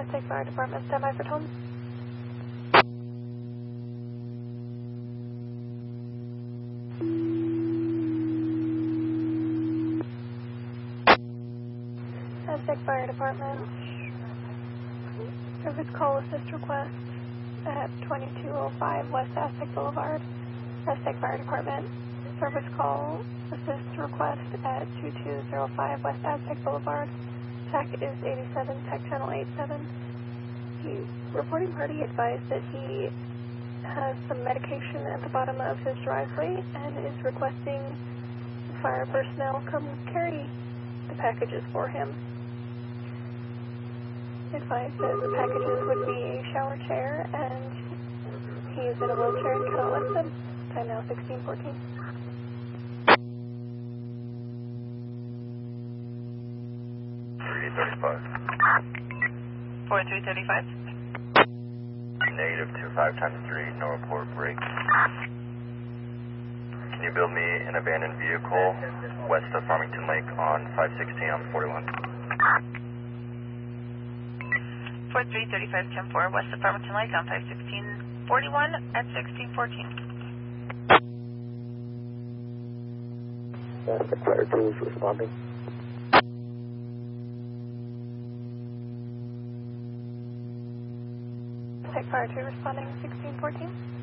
Aztec Fire Department, standby for home. Aztec Fire Department, service call assist request at 2205 West Aztec Boulevard. Aztec Fire Department, service call assist request at 2205 West Aztec Boulevard. TAC is 87, TAC channel 87. The reporting party advised that he has some medication at the bottom of his driveway and is requesting fire personnel come carry the packages for him. Advised that the packages would be a shower chair and he is in a wheelchair and cannot lift them. Time now 16:14. 4335. Negative 25 times 3, no report, break. Can you build me an abandoned vehicle west of Farmington Lake on 516 on 41? 4335, 10-4, west of Farmington Lake on 51641 at 1614. The fire crew is responding. Aztec Fire 2 responding 1614.